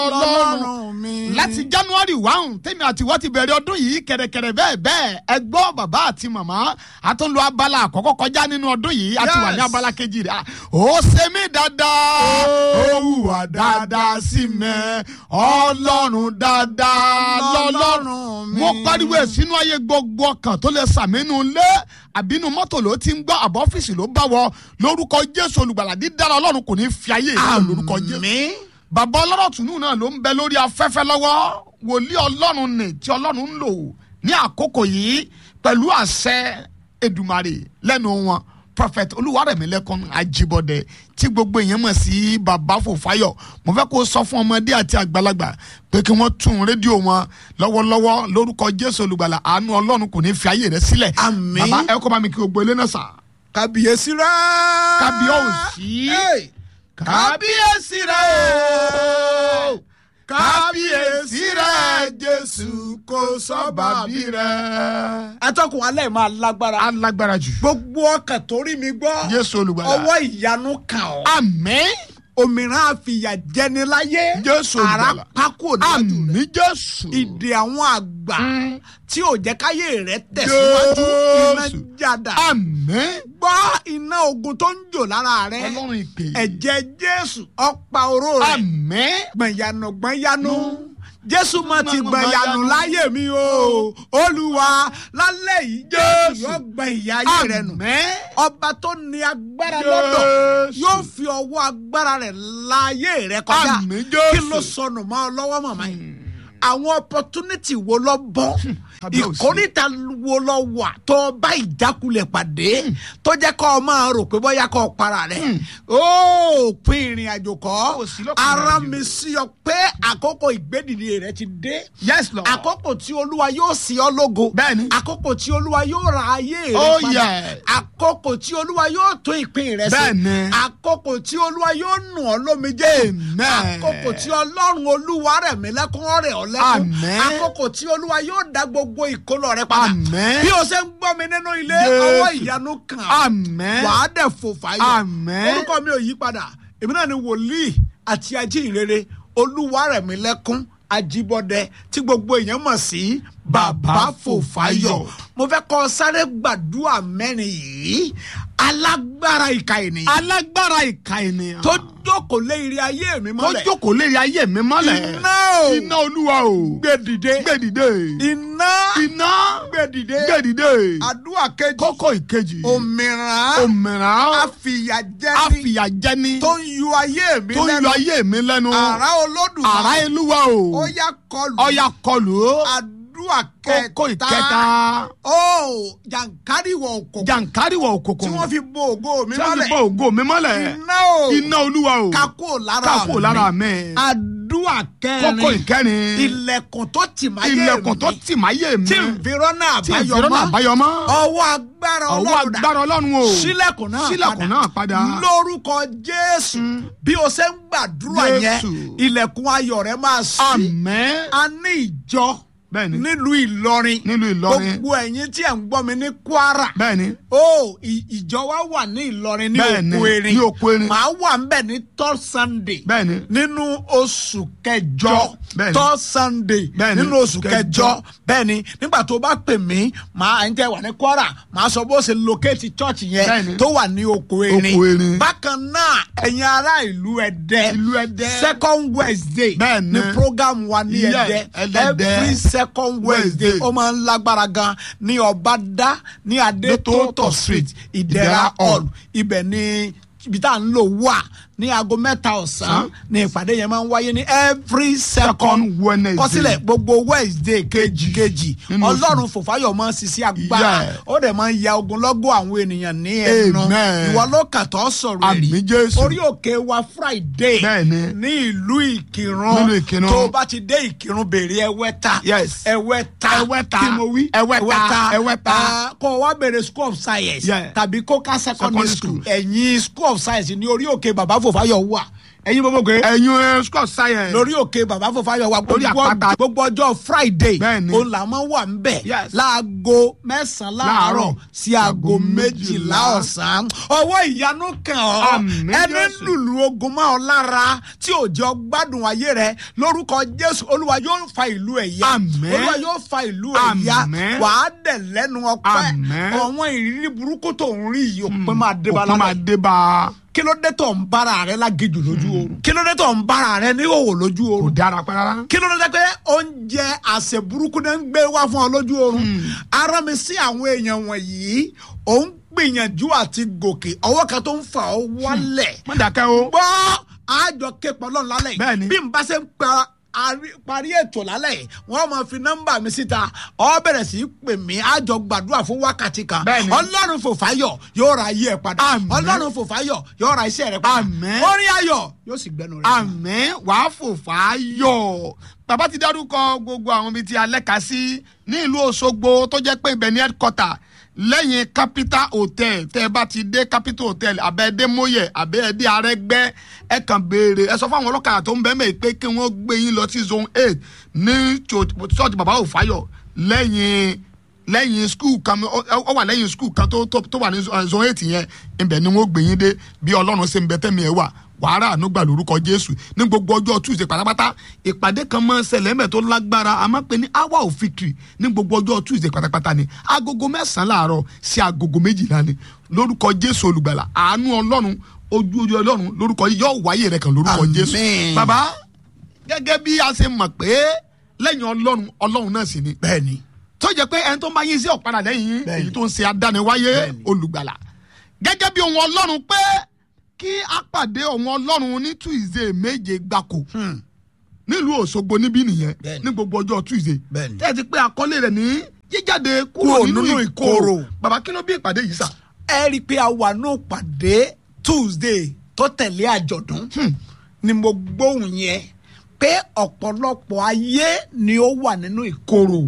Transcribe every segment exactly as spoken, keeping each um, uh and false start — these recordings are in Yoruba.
Ọlọ́run mi. Láti January one tèmi àti wọ́n ti bẹ̀rẹ̀ ọdún yìí kẹ̀rẹ̀kẹ̀rẹ̀ bẹ́ẹ̀ bẹ́ẹ̀ ẹ gbọ́ bàbá àti màmá a tún lo abala àkọ́kọ́ kọjá nínú ọdún yìí a ti wà ní abala kejì rẹ̀ ó ṣe mí dáadáa ó hùwà dáadáa sí mi Ọlọ́run dáadáa lọ́lọ́run mi. mo pariwo ẹ̀ sínú ayé gbogbo ọkàn tó lè sàmínú lé àbínú mọ́tò ló ti ń gbọ́ àbọ̀ ọ́fíìsì ló bá wọ lórúkọ Jésù olùgbàlà dídára Ọlọ́run kò ní fi ayé ìlú lórúkọ Jésù. Bàbá ọlọ́rọ̀ tùnú náà ló ń bẹ lórí afẹ́fẹ́ lọ́wọ́ wòlíì Ọlọ́run ni tí Ọlọ́run ń lò ní àkókò yìí pẹ̀lú àṣẹ Èdùmàrè lẹ́nu wọn Prophet Olúwarẹ̀mílẹ́kùn Ajíbọ́dé tí gbogbo èèyàn mọ̀ sí Bàbá Fòfáyọ̀ mo fẹ́ kó sọ fún ọmọdé àti àgbàlagbà pé kí wọ́n tún rédíò wọn lọ́wọ́lọ́wọ́ lórúkọ Jésù olùgbàlà àánú Ọlọ́run kò ní fi ayé rẹ̀ sílẹ̀. Àmín. Bàbá ẹ kọ́ bá mi kí gbogbo ilé náà sà. Kábíyèsí rẹ̀. Kábíyèsí. Kábíyèsí rẹ̀ kábíyèsí rẹ̀ Jésù kò sọ́bàbí rẹ̀. Atọ́kùn alẹ́ máa lágbára. A lágbára jù. Gbogbo ọkàn tó rí mi gbọ́. Jésù olùgbàlà. Ọwọ́ ìyanu kàn ọ́. Àmín. Òmìnira àfìyà jẹni láyé. Jésù olùgbàlà. Ara pákó dájú rẹ̀. Àmín Jésù. Ìdè àwọn àgbà tí ò jẹ́ káyé rẹ̀ tẹ̀síwájú iná jàdà. Àmín. Gbọ́ iná ogun tó ń jò lára rẹ̀. Ọlọ́run ìpè. Ẹ̀jẹ̀ Jésù ọ̀pá oró rẹ̀. Àmín. Gbọ̀nyànù gbọ̀nyànù. Jésù máa ti gbọ̀nyànù láyé mi o. Olúwa lálẹ́ yìí Jésù yóò gbọ̀n ìyà ayé rẹ̀ nù. Ọba tó ní agbára lọ́dọ̀ yóò fi ọwọ́ agbára rẹ̀ láyé rẹ̀ kọjá. Àmín Jésù. Kí ló sọnù mọ́ ọ lọ́wọ́ màmá yìí? Àwọn opportunity wo lọ bọ́? Ìkórìtà wo lọ wà tó bá ìjákulẹ̀ pàdé tó jẹ́ kó o máa rò pé bóyá kó o para rẹ̀? Ó pín ìrìn àjò kọ́. Ara mi sí ọ pé àkókò ìgbédìde rẹ ti dé. Yes Lord. Àkókò tí Olúwa yóò sí ọ lógo. Bẹ́ẹ̀ni. Àkókò tí Olúwa yóò ra ayé rẹ Oh, padà. yes. Àkókò tí Olúwa yóò tún ìpín rẹ sí. Bẹ́ẹ̀ni. Àkókò tí Olúwa yóò nù ọ́ lómijé. Amen. Àkókò tí Ọlọ́run Olúwarẹ̀mílẹ́kùn rẹ̀ ọ́ lẹ́kùn. Amen. Àkókò tí Olúwa yóò dá gbogbo ìkólọ rẹ padà. Amen. Bí o ṣe ń gbọ́ mi nínú ilé Jésù. ọwọ́ ìyanu kàn. Amen. Wàá dẹ̀ fò fáyọ̀. Amen. Orúkọ mi ò yí padà. Èmi náà ni wòlíì àti ajíhìnrere Olúwarẹ̀mílẹ́kùn Ajíbọ́dé tí gbogbo èèyàn mọ̀ sí Bàbá Fòfáyọ̀. Mo fẹ́ kọ́ sáré gbàdúrà mẹ́rin yìí. Alágbára ìka ènìyàn. Alágbára ìka ènìyàn. Tó jókòó lé ire ayé mi Tó mọ́lẹ̀. jókòó lérí ayé mi mọ́lẹ̀. Iná o. Iná Olúwa o. Gbé dìde. Gbé dìde. Iná. Iná. Gbé dìde. Gbé dìde. Àdúrà kejì. Kókó ìkejì. Òmìrán. Òmìrán. Àfìyàjẹni. Àfìyàjẹni. Tó ń yọ ayé mi Tó ń lẹ́nu. yọ ayé mi lẹ́nu. Àrá Olódùmarè. Àrá Olúwa o. Ó yá kọlù. Ó yá kọlù. Àdúrà Kókó kẹta. ìkẹta. Ó jàǹkáríwọ̀ òkòkò. Jàǹkáríwọ̀ òkòkò. Tí wọ́n fi bo ògo mi Tí wọ́n fi mọ́lẹ̀. bo ògo mi mọ́lẹ̀. Iná o. Iná Olúwa o. Kákó lára mi. Kákó lára mi. Àdúrà kẹrin. Kókó ìkẹrin. Ilẹ̀kùn tó tì máyé mi. Ilẹ̀kùn tó tì máyé mi. Tí n fi rọ́nà Tí n fi àbáyọ rọ́nà mọ́. àbáyọ mọ́. Ọwọ́ agbára Ọwọ́ Ọlọ́run dà. agbára Ọlọ́run o. Sílẹ̀kùn náà padà. Sílẹ̀kùn náà padà. Lórúkọ Jésù. Bí o ṣe ń gbàdúrà yẹn, Jésù. ilẹ̀kùn ayọ̀ rẹ máa ṣí. Àmín. A ní ìjọ Bẹ́ẹ̀ni. nílùú Ìlọrin. Nílùú Ìlọrin. Gbogbo ẹ̀yin tí ẹ̀ ń gbọ́ mi ní Kwara. Bẹ́ẹ̀ni. Ó ì- ìjọ wa wà ní Ìlọrin ní Bẹ́ẹ̀ni, Oko Erin. ní Oko Erin. Màá wà ń bẹ̀ ní third Sunday. Bẹ́ẹ̀ni. Nínú oṣù kẹjọ. Bẹ́ẹ̀ni. third Sunday. Bẹ́ẹ̀ni. Nínú oṣù kẹjọ. Kẹjọ. Bẹ́ẹ̀ni nígbà tó bá pè mí màá ń tẹ́ wà ní Kwara màá sọ bó ṣe locate church yẹn Bẹ́ẹ̀ni. tó wà ní Oko Erin. Oko Erin. Bákan náà ẹ̀yin ará ìlú Ẹdẹ. Ìlú Ẹdẹ. Second Wednesday. Bẹ́ẹ̀ni. ní program wa ní Yeah, Ẹdẹ. Ẹlẹ́dẹ. Every second Wednesday. Wednesday. Ó máa ń lágbára gan ní Ọbádá ní Adétótò Street Ìdẹ̀ra Hall. Ibẹ̀ ni ibi tá à ń lò wà ní aago mẹ́ta ọ̀sán ní ìpàdé yẹn máa ń wáyé ní every second Second Wednesday. kọsílẹ̀ gbogbo Wednesday kejì kejì Nínú oṣù. Ọlọ́run Fòfáyọ̀ máa ń ṣiṣẹ́ agbára Yeah. ó dẹ̀ máa ń ya ogunlọ́gọ̀ àwọn ènìyàn ní ẹnu Amen. ìwọ ló kà tó sọ̀rọ̀ Àmín Jésù. orí òkè wa Friday Bẹ́ẹ̀ni. ní ìlú Ìkìrun Nínú Ìkìrun. tó o bá ti dé Ìkìrun béèrè Ẹwẹ́ta Yes. Ẹwẹ́ta Ẹwẹ́ta. kí mo wí Ẹwẹ́ta. Ẹwẹ́ta. Ah, kó o wá béèrè School of Science Yeah. tàbí Kóká Secondary Secondary School School. ẹ̀yìn School of Science ní orí òkè Bàbá Fòfáyọ̀ wà ẹ̀yin gbogbo pé. ẹ̀yin scott science. lórí òkè bàbá Fòfáyọ̀ wa lórí àpáta. gbogbo ọjọ́ friday. bẹ́ẹ̀ni. òun là máa wà ń bẹ̀. Yes. láago mẹ́sàn-án láàárọ̀ sí aago méjìlá ọ̀sán. ọwọ́ ìyanu kàn ọ́. Àmín ẹni Jésù. lùlù ogun mọ́ ọ lára tí ò jẹ́ gbádùn ayé rẹ lórúkọ jésù olúwa yóò fa ìlú ẹ̀ yá. Àmín. olúwa yóò fa ìlú ẹ̀ yá. Àmín. wàá dẹ̀ lẹ́nu ọpẹ́. Àmín. àwọn ìrírí burúkú tó ń rí yìí òpin máa dé bá òpin máa lára dé bá. kí ló dé tó ń bára rẹ lágejù lójú oorun kí ló dé tó ń bára rẹ ní òwò lójú kò oorun dára pẹ́rẹ́. kí ló dé pé oúnjẹ àṣẹ burúkú náà ń gbé wá fún ọ lójú oorun ara mi sí àwọn èèyàn wọ̀nyí ò ń gbìyànjú àti gòkè ọwọ́ kan tó ń fà ọ́ wálẹ̀ má dàkẹ́ o. gbọ́ àjọ képọ̀ lọ́nà lálẹ́ Bẹ́ẹ̀ni. bí n bá ṣe ń pa ari- parí ètò lálẹ́ yìí wọ́n máa fi nọ́mbà mi síta ọ bẹ̀rẹ̀ sí í pè mí àjọ gbàdúrà fún wákàtí kan Bẹ́ẹ̀ni. ọlọ́run Fòfáyọ̀ yóò ra ayé ẹ̀ padà Àmín. ọlọ́run Fòfáyọ̀ yóò ra iṣẹ́ rẹ̀ padà Àmín. orí ayọ̀ yóò sì gbẹnu rẹ̀. àmín wàá Fòfáyọ̀. bàbá ti dárúkọ gbogbo àwọn ibi tí a lẹ́ka sí ní ìlú Òṣogbo tó jẹ́ pé ibẹ̀ ní headquarter lẹ́yìn capital hotel tẹ́ ẹ bá ti dé capital hotel abẹ́ẹ́dẹ́ mọ́yẹ̀ abẹ́ẹ́dẹ́ arẹ́gbẹ́ ẹ kàn béèrè ẹ sọ fún àwọn ọlọ́kadà tó ń bẹ́ẹ̀ mẹ́ pé kí wọ́n gbé yín lọ sí zone eight ní church bàbá Fòfáyọ̀ lẹ́yìn lẹ́yìn skul kan ọ wà lẹ́yìn skul kan tó tó wà ní zone eight yẹn ibẹ̀ ni wọ́n gbé yín dé bí Ọlọ́run ṣe ń bẹ tẹ́mi ẹ̀ wà wàhálà ànúgbà lórúkọ Jésù ní gbogbo ọjọ́ Tuesday pátápátá ìpàdé kan máa ń ṣẹlẹ̀ mẹ́ tó lágbára a máa ń pè ní hour of victory ní gbogbo ọjọ́ Tuesday pátápátá ni agogo mẹ́sàn-án láàárọ̀ sí agogo méjìlá ni lórúkọ Jésù olùgbàlà àánú Ọlọ́run ojú ojú Ọlọ́run lórúkọ yìí yóò wáyé rẹ̀ kan lórúkọ Jésù. Àmín. Bàbá gẹ́gẹ́ bí a ṣe mọ̀ pé lẹ́yìn Ọlọ́run Ọlọ́run náà sì ni bẹ́ẹ̀ni tó jẹ́ pé ẹni tó máa yín sí ọ̀padà lẹ́yìn Bẹ́ẹ̀ni. èyí tó ń ṣe adániwáyé Bẹ́ẹ̀ni. olùgbàlà gẹ́gẹ́ bí ohun Ọlọ́run pé kí a pàdé ohun Ọlọ́run ní Tuesday méje gbáko nílùú Òṣogbo níbí nìyẹn Bẹ́ẹ̀ni. ní gbogbo ọjọ́ Tuesday Bẹ́ẹ̀ni. tẹ́ ẹ ti pé àkọlé rẹ̀ ní jíjáde Kúrò kúrò nínú nínú ìkorò. ìkorò bàbá kí ló bí ìpàdé yìí sà. ẹ rí i pé a wà ní òpàdé Tuesday tó tẹ̀lé àjọ̀dún ni mo gbóhùn yẹn pé ọ̀pọ̀lọpọ̀ ayé ni ó wà nínú ìkorò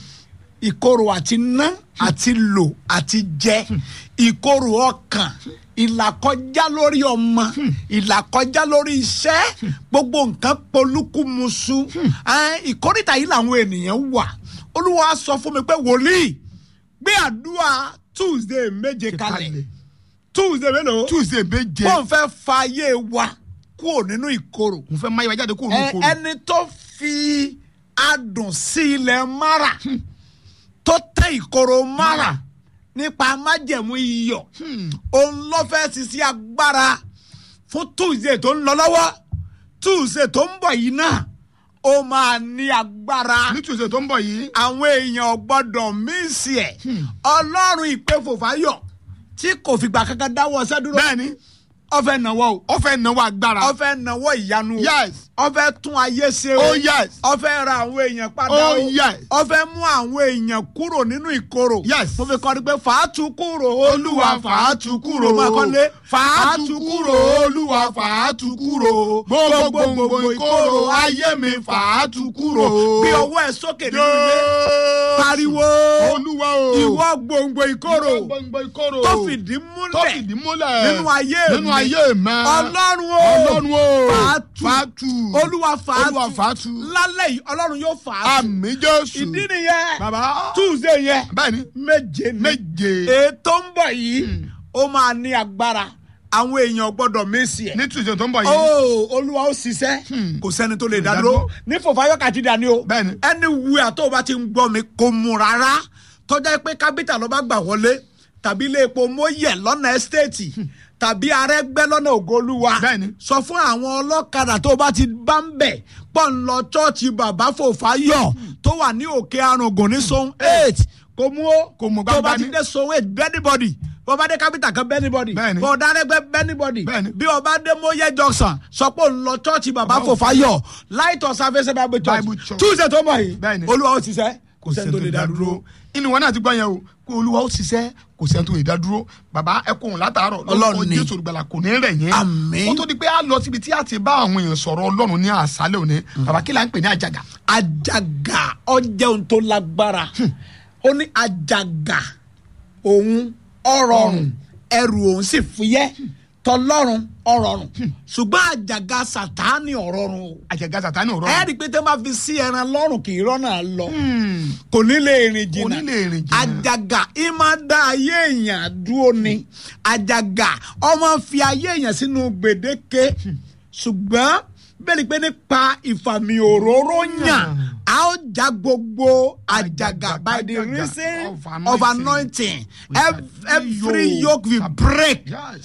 ìkorò àti ná àti lò àti jẹ ìkorò ọkàn ìlàkọjá lórí ọmọ ìlàkọjá lórí iṣẹ́ gbogbo nǹkan polúkúmuṣu ìkórìtà yìí làwọn ènìyàn wà Olúwa sọ fún mi pé wòlíì gbé àdúrà Tuesday méje kalẹ̀ Tuesday mélòó Tuesday méje wọ́n fẹ́ fa ayé wa kúrò nínú ìkorò mo fẹ́ máa yẹ wá jáde kúrò nínú Ẹ- ìkorò. ẹni tó fi adùn sí ilẹ̀ mara tó tẹ ìkorò mara nípa májẹ̀mú iyọ̀ òun ló fẹ́ ṣiṣẹ́ agbára fún Tuesday tó ń lọ lọ́wọ́ Tuesday tó ń bọ̀ yìí náà ó máa ní agbára ní Tuesday tó ń bọ̀ yìí àwọn èèyàn ò gbọ́dọ̀ mísì ẹ̀ Ọlọ́run ìpè Fòfáyọ̀ tí kò fìgbà kankan dáwọ́ ọsẹ́ dúró bẹ́ẹ̀ni ó fẹ́ náwó o ó fẹ́ náwó agbára. ó fẹ́ náwó ìyanu o Yes. ó fẹ́ tún ayé ṣe o Oh, yes. ó fẹ́ ra àwọn èèyàn padà Oh, o yes. ó fẹ́ mú àwọn èèyàn kúrò nínú ìkorò Yes. mo fi kọ́ ni pé fàátù kúrò olúwa fàátù kúrò kúrò. máa kọ́lé fàátù kúrò olúwa fàátù kúrò gbogbogbò ìkorò ayé mi fàátù kúrò. gbé ọwọ́ ẹ̀ sókè nínú ilé pariwo olúwa o ìwọ gbòǹgbò ìkorò gbogbo ìkorò tó fìdí tó múlẹ̀ fìdí múlẹ̀ nínú ayé mi nínú ayé mi ọlọ́run o ọlọ́run o fàátù fàátù olúwa fàátù olúwa fàátù lálẹ́ yìí ọlọ́run yóò fàátù àmì Jésù ìdí nìyẹn bàbá Tuesday yẹn bẹ́ẹ̀ni méje ni méje ètò ń bọ̀ yìí ó máa ní agbára àwọn èèyàn gbọ́dọ̀ mẹ́sì ẹ̀. ní Tuesday tó ń bọ̀ yìí ó olúwa ó ṣiṣẹ́ kò sẹ́ni tó lè dá dúró ní Fòfáyọ̀ kàti dání o Bẹ́ẹ̀ni. ẹni wu àtọ́ bá ti ń gbọ́ mi kò mú rárá tọ́jà pé kábítà ló bá gbà wọlé tàbí ilé epo mọ́yẹ̀ lọ́nà ẹ́stéètì tàbí arẹ́gbẹ́ lọ́nà ògolúwa Bẹ́ẹ̀ni. sọ fún àwọn ọlọ́kadà tó bá ti bá ń bẹ̀ pọ̀ ń lọ chọ́ọ̀chì bàbá Fòfáyọ̀ tó wà ní òkè arùngùn ní zone eight kò mú ó Kò mú tó bá gbangba ti ní. dé zone eight bẹ́ẹ̀nibọ́dì bó bá dé kápítà kan bẹ́ẹ̀nibọ́dì Bẹ́ẹ̀ni. bó dárẹ́gbẹ́ bẹ́ẹ̀nibọ́dì Bẹ́ẹ̀ni. bí ọba dé mọ́yẹ́ junction sọ pé òun lọ chọ́ọ̀chì bàbá Bàbá Fòfáyọ̀ Light of Salvation Bible Church Bible Church. Tuesday tó mọ̀ yìí Bẹ́ẹ̀ni. olúwa ó ṣiṣẹ́ kò sẹ́ni tó lè dá dúró. inú wọn náà ti gbọ́ yẹn o kó olúwa ó ṣiṣẹ́ kò sẹ́ni tó lè dá dúró bàbá ẹ kó òun látàárọ̀ Ọlọ́run ni. Jésù olùgbàlà kò ní rẹ̀ yẹn Àmín. ó tó di pé a lọ síbi tí a ti bá àwọn èèyàn sọ̀rọ̀ Ọlọ́run ní àṣálẹ́ òní bàbá kí là ń pè ní àjàgà. àjàgà ọjẹ́ ohun tó lágbára ó ní àjàgà òun ọrọ̀rùn ẹrù òun sì fúyẹ́ tọlọ́run ọ̀rọ̀run ṣùgbọ́n àjàgà sàtáni ọ̀rọ̀run o. àjàgà sàtáni ọ̀rọ̀run. ẹ rí i pé tẹ́ bá fi sí ẹran lọ́rùn kì í rọ́nà lọ kò ní lè rìn jìnnà. kò ní lè rìn jìnnà. àjàgà ìmọ̀ dá ayé èèyàn dúró ni àjàgà ọmọ fi ayé èèyàn sínú gbèdéke ṣùgbọ́n bẹ́ẹ̀ ni pé nípa ìfàmì òróró yàn a ó já gbogbo àjàgà by the reason of anointing every yoke will break.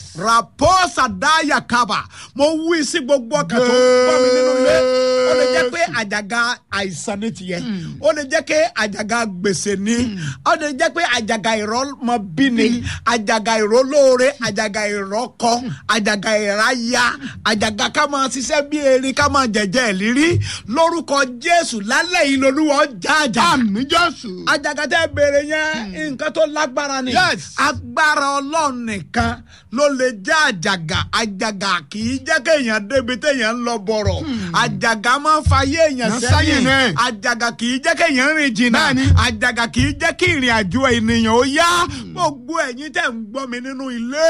raposa daya kaba mo wí sí gbogbo ọkàn tó gbọ́ mi nínú ilé ó lè jẹ́ pé àjàgà àìsàn ní tiẹ̀ ó lè jẹ́ pé àjàgà gbèsè ní ó lè jẹ́ pé àjàgà ìrọ́mọbí ni àjàgà ìrólóore àjàgà ìrọ́kọ àjàgà ìráyà àjàgà ká máa ṣiṣẹ́ bí erin ká máa jẹ̀jẹ̀ ìlírí lórúkọ Jésù lálẹ́ yìí lolúwa já àjàgà. àmín Jésù. àjàgà tẹ́ béèrè yẹn nǹkan tó lágbára ni. Yes. agbára Ọlọ́run nìkan ló lè já àjàgà àjàgà kì í jẹ́ kéèyàn débi téèyàn ń lọ bọ̀rọ̀ àjàgà máa ń fa ayé èèyàn sẹ́yìn àjàgà kì í jẹ́ kéèyàn rìn jìnnà àjàgà kì í jẹ́ kí ìrìn àjò ènìyàn ó yá gbogbo ẹ̀yin tẹ́ ń gbọ́ mi nínú ilé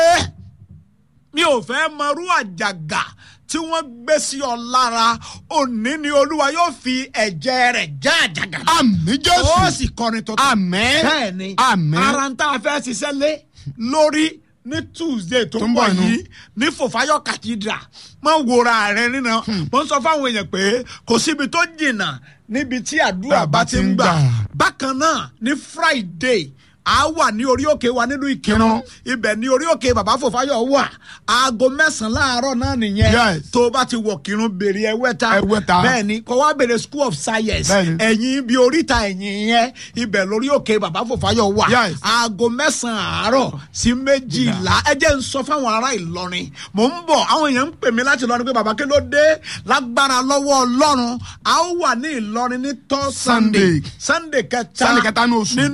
mi ò fẹ́ mọrú àjàgà tí wọ́n gbé sí ọ lára òní ni olúwa yóò fi ẹ̀jẹ̀ rẹ̀ já àjàgà. àmín Jésù. ó sì kọrin tuntun. àmín. bẹ́ẹ̀ ni àmín. ara ń tá a fẹ́ ṣiṣẹ́ lé lórí ní Tuesday tó ń bọ̀ yìí ní Fòfáyọ̀ Cathedral mọ wòra rẹ nínú mo ń sọ fáwọn èèyàn pé kò síbi tó jìnnà níbi tí àdúrà bá ti ń gbà bákan náà ní Friday a wà ní orí òkè wa nínú Ìkírun ibẹ̀ ní orí òkè bàbá Fòfáyọ̀ wà aago mẹ́sàn-án láàárọ̀ náà nìyẹn tó o bá ti wọ̀ Kírun béèrè Ẹwẹ́ta bẹ́ẹ̀ ni kó wá béèrè School of Science ẹ̀yìn ibi oríta ẹ̀yìn yẹn ibẹ̀ lórí òkè bàbá Fòfáyọ̀ wà aago mẹ́sàn-án àárọ̀ sí méjìlá ẹ jẹ́ ń sọ fáwọn ará Ìlọrin mò ń bọ̀ àwọn èèyàn ń pè mí láti Ìlọrin pé bàbá kí ló dé lágbára lọ́wọ́ Ọlọ́run a ó wà ní Ìlọrin ní tọ́ Sunday Sunday kẹta nínú